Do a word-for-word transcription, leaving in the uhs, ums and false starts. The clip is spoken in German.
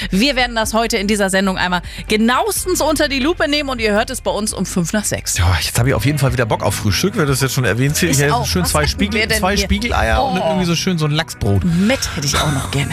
Wir werden das heute in dieser Sendung einmal genauestens unter die Lupe nehmen und ihr hört es bei uns um fünf nach sechs. Ja, jetzt habe ich auf jeden Fall wieder Bock auf Frühstück, wer das jetzt schon erwähnt. Ich hätte schön Was zwei, hätten Spiegel, wir denn zwei hier? Spiegeleier Oh. und irgendwie so schön so ein Lachsbrot. Mit hätte ich auch noch gerne.